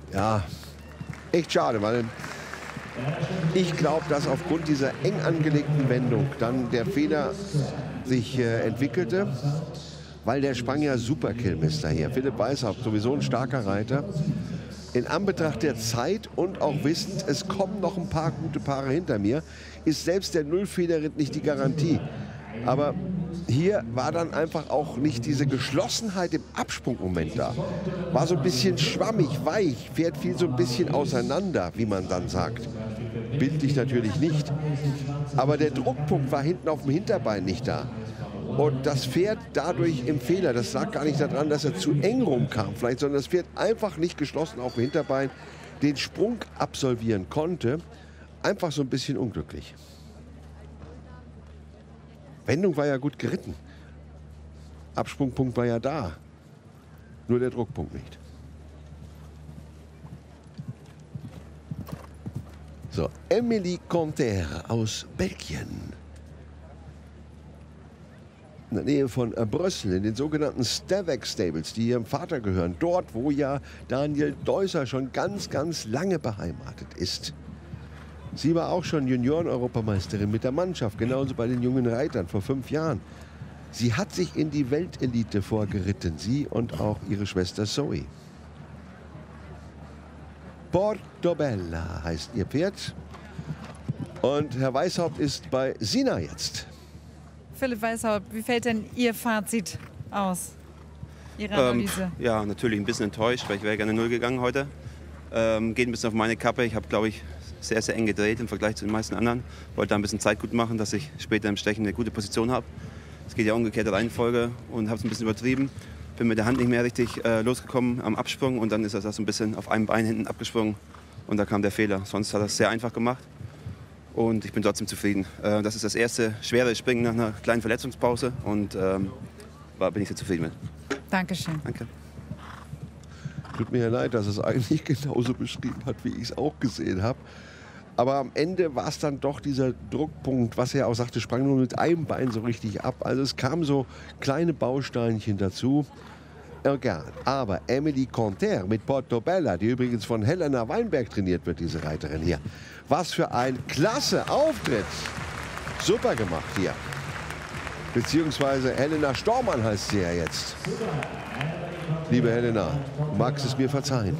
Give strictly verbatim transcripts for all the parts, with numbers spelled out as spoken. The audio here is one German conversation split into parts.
Ja, echt schade, weil ich glaube, dass aufgrund dieser eng angelegten Wendung dann der Fehler sich äh, entwickelte, weil der sprang ja super Killmister hier. Philipp Weishaupt, sowieso ein starker Reiter. In Anbetracht der Zeit und auch wissend, es kommen noch ein paar gute Paare hinter mir, ist selbst der Nullfederritt nicht die Garantie. Aber hier war dann einfach auch nicht diese Geschlossenheit im Absprungmoment da. War so ein bisschen schwammig, weich, fährt viel so ein bisschen auseinander, wie man dann sagt. Bildlich natürlich nicht. Aber der Druckpunkt war hinten auf dem Hinterbein nicht da. Und das Pferd dadurch im Fehler. Das lag gar nicht daran, dass er zu eng rumkam vielleicht, sondern das Pferd einfach nicht geschlossen auf dem Hinterbein den Sprung absolvieren konnte. Einfach so ein bisschen unglücklich. Wendung war ja gut geritten. Absprungpunkt war ja da. Nur der Druckpunkt nicht. So, Emilie Conter aus Belgien. In der Nähe von Brüssel, in den sogenannten Stavek Stables, die ihrem Vater gehören. Dort, wo ja Daniel Deusser schon ganz, ganz lange beheimatet ist. Sie war auch schon Junioren-Europameisterin mit der Mannschaft, genauso bei den jungen Reitern vor fünf Jahren. Sie hat sich in die Weltelite vorgeritten, sie und auch ihre Schwester Zoe. Portobello heißt ihr Pferd. Und Herr Weishaupt ist bei Sina jetzt. Philipp Weishaupt, wie fällt denn Ihr Fazit aus? Ihre Analyse? Ähm, ja, natürlich ein bisschen enttäuscht, weil ich wäre gerne null gegangen heute. Ähm, geht ein bisschen auf meine Kappe. Ich habe, glaube ich, sehr, sehr eng gedreht im Vergleich zu den meisten anderen. Wollte da ein bisschen Zeit gut machen, dass ich später im Stechen eine gute Position habe. Es geht ja umgekehrte Reihenfolge und habe es ein bisschen übertrieben. Bin mit der Hand nicht mehr richtig äh, losgekommen am Absprung und dann ist er so ein bisschen auf einem Bein hinten abgesprungen und da kam der Fehler. Sonst hat er es sehr einfach gemacht. Und ich bin trotzdem zufrieden. Äh, das ist das erste schwere Springen nach einer kleinen Verletzungspause und ähm, war, bin ich sehr zufrieden mit. Dankeschön. Danke. Tut mir ja leid, dass es eigentlich genauso beschrieben hat, wie ich es auch gesehen habe. Aber am Ende war es dann doch dieser Druckpunkt, was er auch sagte, sprang nur mit einem Bein so richtig ab. Also es kamen so kleine Bausteinchen dazu. Egal. Aber Emilie Conter mit Portobello, die übrigens von Helena Weinberg trainiert wird, diese Reiterin hier. Was für ein klasse Auftritt. Super gemacht hier. Beziehungsweise Helena Stormann heißt sie ja jetzt. Liebe Helena, du magst es mir verzeihen.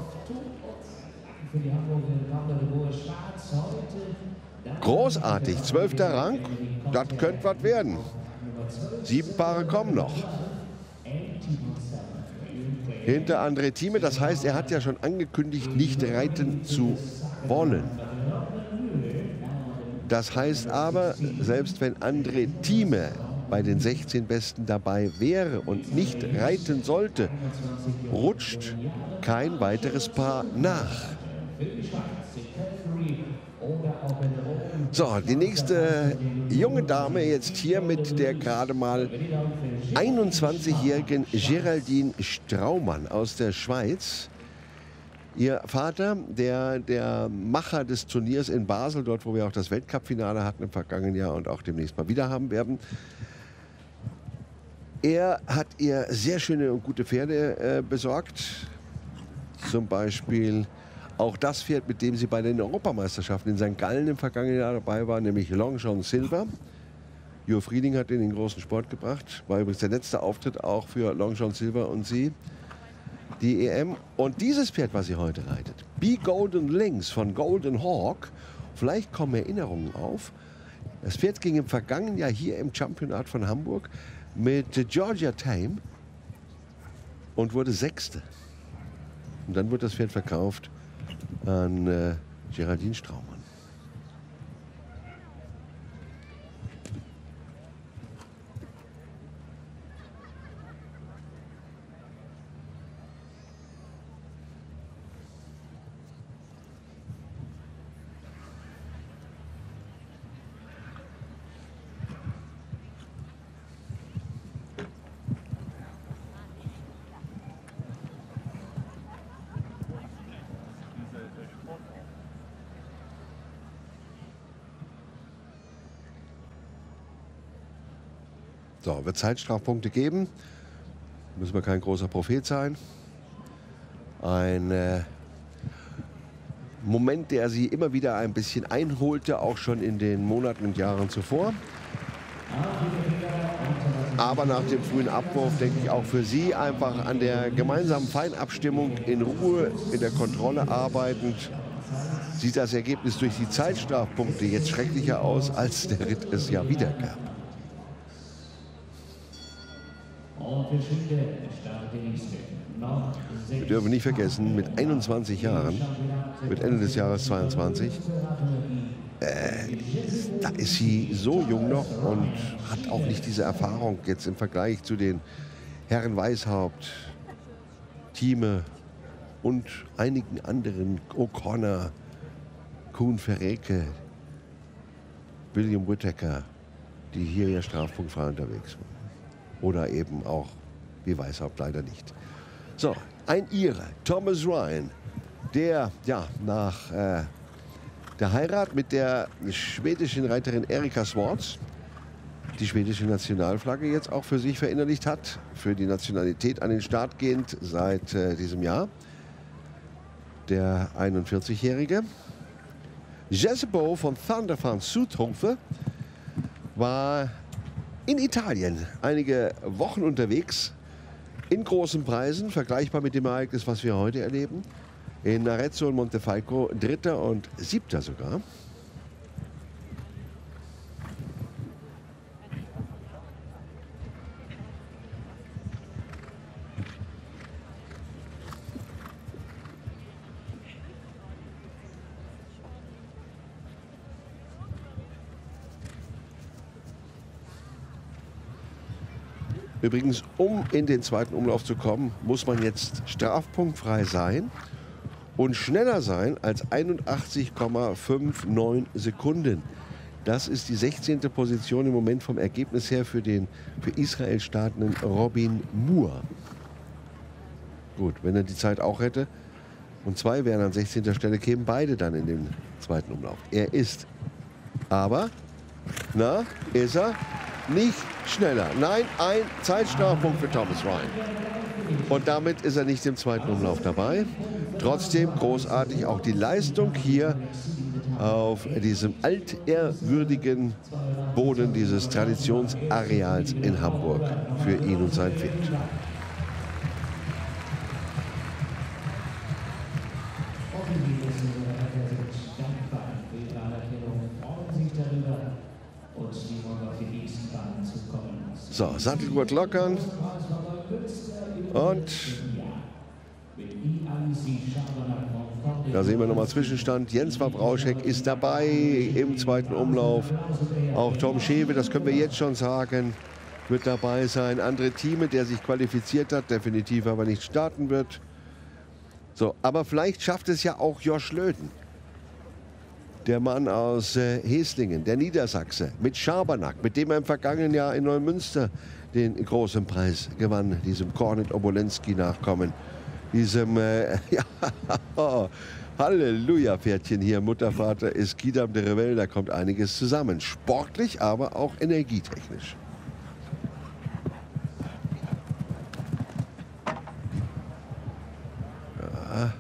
Großartig, zwölfter Rang, das könnte was werden. Sieben Paare kommen noch. Hinter André Thieme, das heißt, er hat ja schon angekündigt, nicht reiten zu wollen. Das heißt aber, selbst wenn André Thieme bei den sechzehn Besten dabei wäre und nicht reiten sollte, rutscht kein weiteres Paar nach. So, die nächste junge Dame jetzt hier mit der gerade mal einundzwanzigjährigen Geraldine Straumann aus der Schweiz. Ihr Vater, der, der Macher des Turniers in Basel, dort wo wir auch das Weltcup-Finale hatten im vergangenen Jahr und auch demnächst mal wieder haben werden. Er hat ihr sehr schöne und gute Pferde äh, besorgt. Zum Beispiel auch das Pferd, mit dem sie bei den Europameisterschaften in Sankt Gallen im vergangenen Jahr dabei war, nämlich Long John Silver. Jo Frieding hat ihn in den großen Sport gebracht. War übrigens der letzte Auftritt auch für Long John Silver und sie. Die E M. Und dieses Pferd, was sie heute reitet, Be Golden Links von Golden Hawk, vielleicht kommen Erinnerungen auf. Das Pferd ging im vergangenen Jahr hier im Championat von Hamburg mit Georgia Tame und wurde Sechste. Und dann wird das Pferd verkauft an äh, Geraldine Straumann. So, wird Zeitstrafpunkte geben. Müssen wir kein großer Prophet sein. Ein äh, Moment, der sie immer wieder ein bisschen einholte, auch schon in den Monaten und Jahren zuvor. Aber nach dem frühen Abwurf denke ich auch für sie einfach an der gemeinsamen Feinabstimmung in Ruhe, in der Kontrolle arbeitend, sieht das Ergebnis durch die Zeitstrafpunkte jetzt schrecklicher aus, als der Ritt es ja wieder gab. Wir dürfen nicht vergessen, mit einundzwanzig Jahren, mit Ende des Jahres zweiundzwanzig, äh, da ist sie so jung noch und hat auch nicht diese Erfahrung jetzt im Vergleich zu den Herren Weishaupt, Thieme und einigen anderen, O'Connor, Kuhn-Verreeke, William Whittaker, die hier ja strafpunktfrei unterwegs waren. Oder eben auch, wie Weishaupt, leider nicht. So, ein Ire, Thomas Ryan, der ja nach äh, der Heirat mit der schwedischen Reiterin Erika Swartz die schwedische Nationalflagge jetzt auch für sich verinnerlicht hat, für die Nationalität an den Start gehend seit äh, diesem Jahr. Der einundvierzigjährige Jezebo von Thunder van Soethofen war in Italien einige Wochen unterwegs, in großen Preisen, vergleichbar mit dem Ereignis, was wir heute erleben. In Arezzo und Montefalco Dritter und Siebter sogar. Übrigens, um in den zweiten Umlauf zu kommen, muss man jetzt strafpunktfrei sein und schneller sein als einundachtzig Komma neunundfünfzig Sekunden. Das ist die sechzehnte Position im Moment vom Ergebnis her für den für Israel startenden Robin Moore. Gut, wenn er die Zeit auch hätte und zwei wären an sechzehnter Stelle, kämen beide dann in den zweiten Umlauf. Er ist aber, na, ist er nicht schneller. Nein, ein Zeitstrafpunkt für Thomas Ryan. Und damit ist er nicht im zweiten Umlauf dabei. Trotzdem großartig auch die Leistung hier auf diesem altehrwürdigen Boden dieses Traditionsareals in Hamburg für ihn und sein Pferd. So, Sattelgurt lockern und da sehen wir nochmal Zwischenstand. Jens Wawrauschek ist dabei im zweiten Umlauf. Auch Tom Schewe, das können wir jetzt schon sagen, wird dabei sein. Andere Thieme, der sich qualifiziert hat, definitiv aber nicht starten wird. So, aber vielleicht schafft es ja auch Josh Löden. Der Mann aus äh, Heslingen, der Niedersachse, mit Schabernack, mit dem er im vergangenen Jahr in Neumünster den großen Preis gewann, diesem Kornet Obolensky-Nachkommen, diesem äh, ja, Halleluja-Pferdchen hier, Muttervater ist Kidam de Revel, da kommt einiges zusammen, sportlich, aber auch energietechnisch. Ja.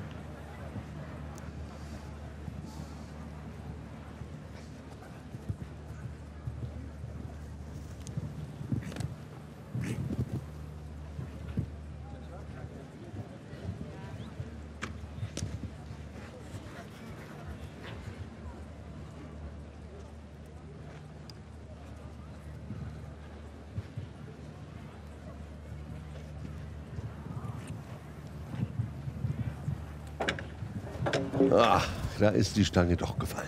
Ach, da ist die Stange doch gefallen.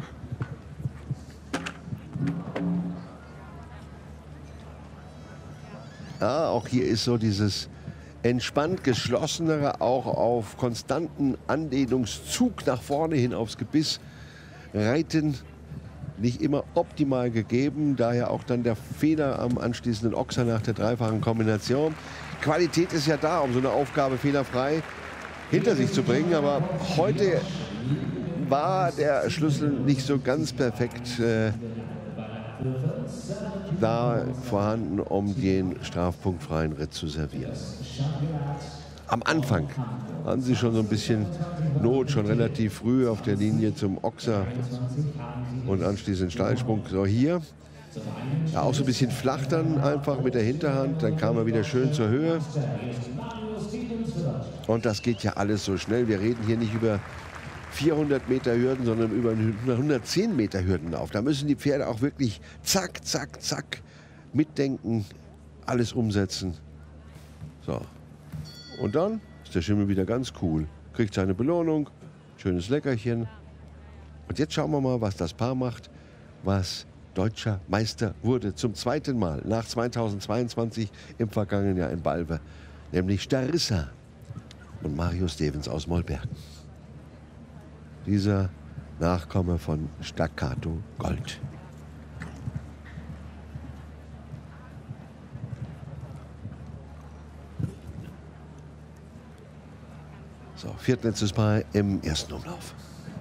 Ja, auch hier ist so dieses entspannt geschlossenere, auch auf konstanten Anlehnungszug nach vorne hin aufs Gebiss reiten, nicht immer optimal gegeben. Daher auch dann der Fehler am anschließenden Ochser nach der dreifachen Kombination. Qualität ist ja da, um so eine Aufgabe fehlerfrei hinter sich zu bringen, aber heute war der Schlüssel nicht so ganz perfekt äh, da vorhanden, um den strafpunktfreien Ritt zu servieren. Am Anfang hatten sie schon so ein bisschen Not, schon relativ früh auf der Linie zum Ochser und anschließend Steilsprung. So hier, ja, auch so ein bisschen flach dann einfach mit der Hinterhand, dann kam er wieder schön zur Höhe. Und das geht ja alles so schnell. Wir reden hier nicht über vierhundert Meter Hürden, sondern über hundertzehn Meter Hürdenlauf. Da müssen die Pferde auch wirklich zack, zack, zack mitdenken, alles umsetzen. So. Und dann ist der Schimmel wieder ganz cool. Kriegt seine Belohnung, schönes Leckerchen. Und jetzt schauen wir mal, was das Paar macht, was deutscher Meister wurde. Zum zweiten Mal nach zweitausendzweiundzwanzig im vergangenen Jahr in Balve. Nämlich Starissa und Mario Stevens aus Mollbergen. Dieser Nachkomme von Staccato Gold. So, viertletztes Paar im ersten Umlauf.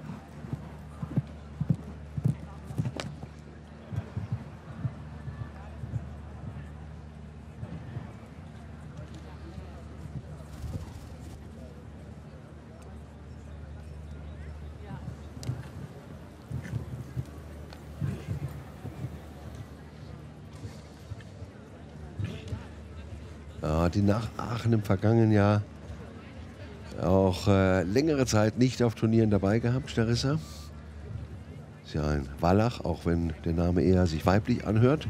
Ja, die nach Aachen im vergangenen Jahr auch äh, längere Zeit nicht auf Turnieren dabei gehabt, Starissa. Ist ja ein Wallach, auch wenn der Name eher sich weiblich anhört.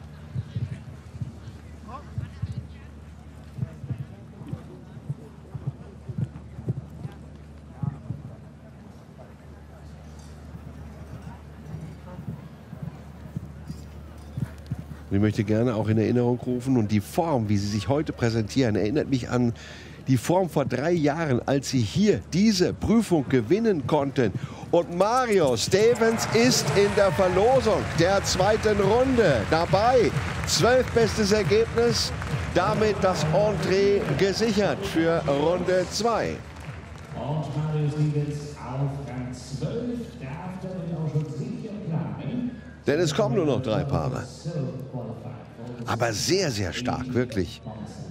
Ich möchte gerne auch in Erinnerung rufen und die Form, wie sie sich heute präsentieren, erinnert mich an die Form vor drei Jahren, als sie hier diese Prüfung gewinnen konnten. Und Mario Stevens ist in der Verlosung der zweiten Runde dabei. Zwölf bestes Ergebnis, damit das Entree gesichert für Runde zwei. Und Mario Stevens auf Rang zwölf darf damit auch schon sicher planen. Denn es kommen nur noch drei Paare. Aber sehr, sehr stark, wirklich.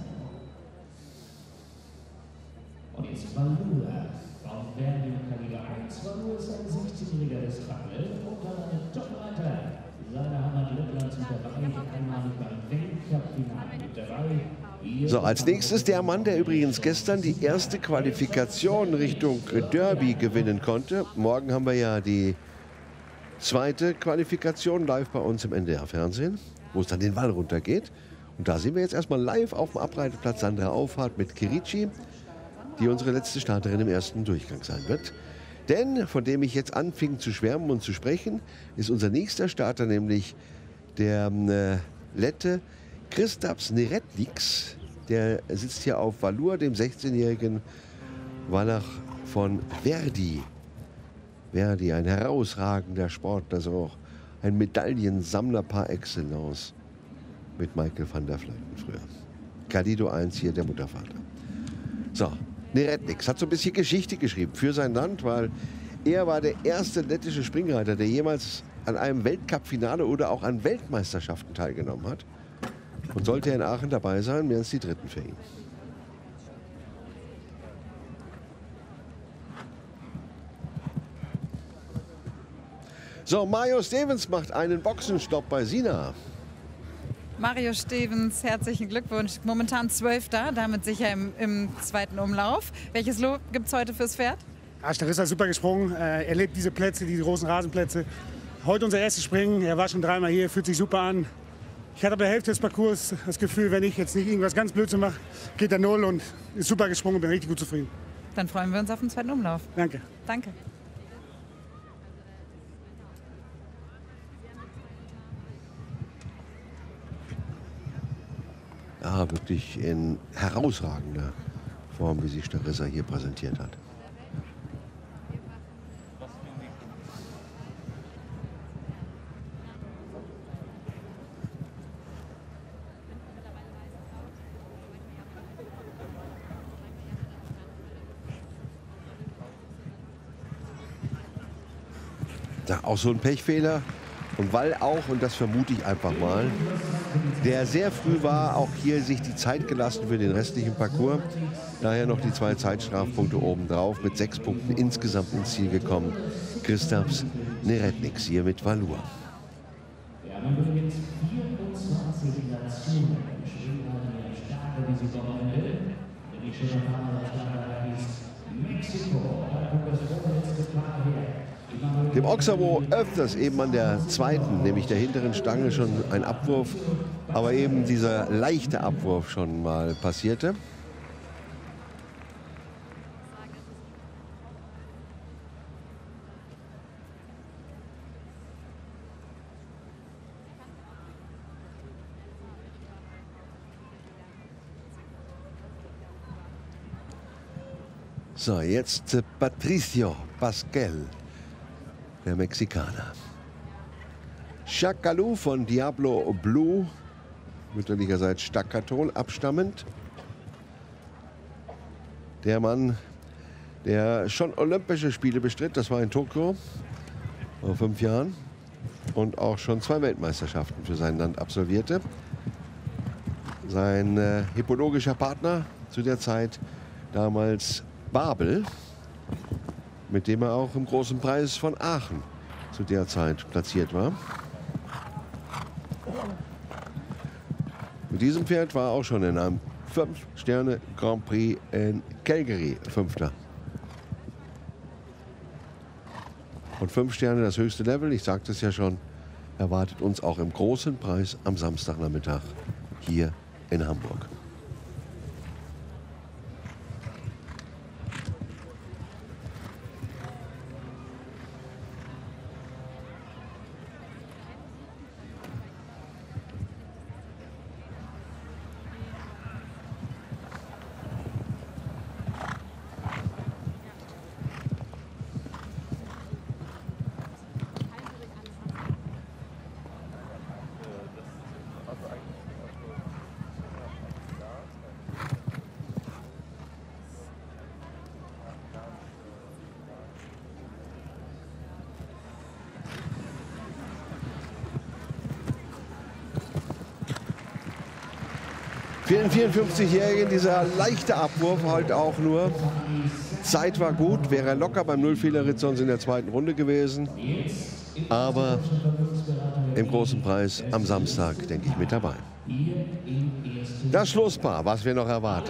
Und jetzt Valua von Verdi Kaliber eins. Valua ist ein sechzehnjähriger Westfale und dann eine Top-Reiter. Seine Heimat Lettland sind dabei, einmalig beim Weltcup-Finale mit dabei. So, als nächstes der Mann, der übrigens gestern die erste Qualifikation Richtung Derby gewinnen konnte. Morgen haben wir ja die zweite Qualifikation live bei uns im N D R-Fernsehen, wo es dann den Wall runtergeht. Und da sehen wir jetzt erstmal live auf dem Abreiteplatz Sandra Auffahrt mit Kirici, die unsere letzte Starterin im ersten Durchgang sein wird. Denn, von dem ich jetzt anfing zu schwärmen und zu sprechen, ist unser nächster Starter nämlich der äh, Lette Kristaps Neretliks. Der sitzt hier auf Valur, dem sechzehnjährigen Wallach von Verdi. Verdi, ein herausragender Sportler, so auch ein Medaillensammler par excellence mit Michael van der Vleuten früher. Cadido eins hier, der Muttervater. So, Neretliks hat so ein bisschen Geschichte geschrieben für sein Land, weil er war der erste lettische Springreiter, der jemals an einem Weltcup-Finale oder auch an Weltmeisterschaften teilgenommen hat. Und sollte er in Aachen dabei sein, wären es die dritten für ihn. So, Mario Stevens macht einen Boxenstopp bei Sina. Mario Stevens, herzlichen Glückwunsch. Momentan Zwölfter, damit sicher im, im zweiten Umlauf. Welches Lob gibt es heute fürs Pferd? Ja, Starissa ist super gesprungen. Er lebt diese Plätze, diese großen Rasenplätze. Heute unser erstes Springen. Er war schon dreimal hier, fühlt sich super an. Ich hatte bei der Hälfte des Parcours das Gefühl, wenn ich jetzt nicht irgendwas ganz Blödsinn mache, geht er null und ist super gesprungen und bin richtig gut zufrieden. Dann freuen wir uns auf den zweiten Umlauf. Danke. Danke. Ja, wirklich in herausragender Form, wie sich Starissa hier präsentiert hat. Da auch so ein Pechfehler Und weil auch, und das vermute ich einfach mal, der sehr früh war, auch hier sich die Zeit gelassen für den restlichen Parcours. Daher noch die zwei Zeitstrafpunkte obendrauf, mit sechs Punkten insgesamt ins Ziel gekommen. Kristaps Neretniks hier mit Valur. Wir haben übrigens vierundzwanzig Nationen geschrieben, eine starke Wochenende. Wenn ich schon ein paar Mal Starter ist Mexiko, da kommt das vorletzte Paar her. Dem Oxabo öfters eben an der zweiten, nämlich der hinteren Stange, schon ein Abwurf, aber eben dieser leichte Abwurf schon mal passierte. So, jetzt Patricio Pasquel, der Mexikaner. Chacalou von Diablo Blue, mütterlicherseits Staccaton abstammend. Der Mann, der schon Olympische Spiele bestritt, das war in Tokio vor fünf Jahren. Und auch schon zwei Weltmeisterschaften für sein Land absolvierte. Sein äh, hippologischer Partner zu der Zeit damals Babel, mit dem er auch im großen Preis von Aachen zu der Zeit platziert war. Mit diesem Pferd war er auch schon in einem fünf Sterne Grand Prix in Calgary Fünfter. Und fünf Sterne, das höchste Level, ich sagte es ja schon, erwartet uns auch im großen Preis am Samstagnachmittag hier in Hamburg. Für den vierundfünfzigjährigen dieser leichte Abwurf halt auch nur. Zeit war gut, wäre locker beim Nullfehlerritt sonst in der zweiten Runde gewesen. Aber im großen Preis am Samstag, denke ich, mit dabei. Das Schlusspaar, was wir noch erwarten.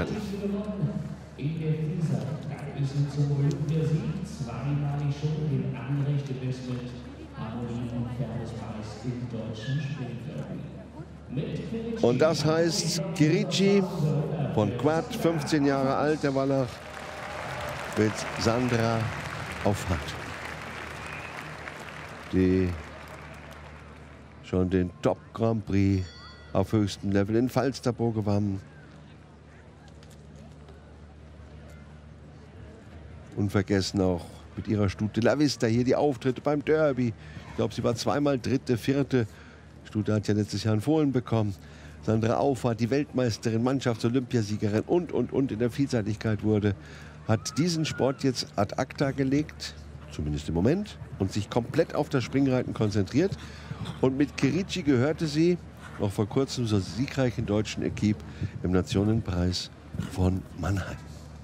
Und das heißt Kirici von Quad, fünfzehn Jahre alt, der Wallach, mit Sandra Auffahrt, die schon den Top Grand Prix auf höchstem Level in Falsterbo gewann. Unvergessen auch mit ihrer Stute La Vista hier die Auftritte beim Derby. Ich glaube, sie war zweimal Dritte, Vierte. Stute hat ja letztes Jahr einen Fohlen bekommen. Sandra Auffahrt, die Weltmeisterin, Mannschafts-Olympiasiegerin und, und, und in der Vielseitigkeit wurde, hat diesen Sport jetzt ad acta gelegt, zumindest im Moment, und sich komplett auf das Springreiten konzentriert. Und mit Kirici gehörte sie noch vor kurzem zur siegreichen deutschen Equipe im Nationenpreis von Mannheim.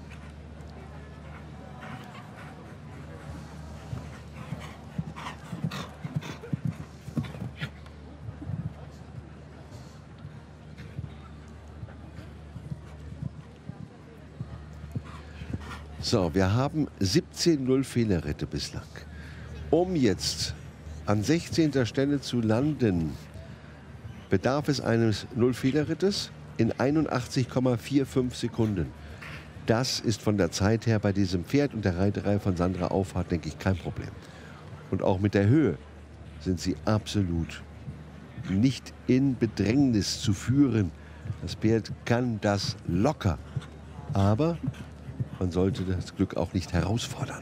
So, wir haben siebzehn Null-Fehlerritte bislang. Um jetzt an sechzehnter Stelle zu landen, bedarf es eines Null-Fehlerrittes in einundachtzig Komma fünfundvierzig Sekunden. Das ist von der Zeit her bei diesem Pferd und der Reiterei von Sandra Auffahrt, denke ich, kein Problem. Und auch mit der Höhe sind sie absolut nicht in Bedrängnis zu führen. Das Pferd kann das locker, aber man sollte das Glück auch nicht herausfordern.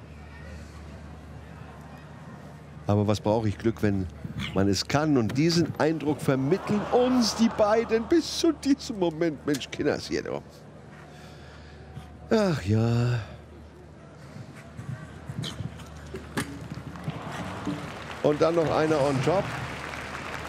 Aber was brauche ich Glück, wenn man es kann? Und diesen Eindruck vermitteln uns die beiden bis zu diesem Moment. Mensch, Kinders hier doch. Ach ja. Und dann noch einer on top.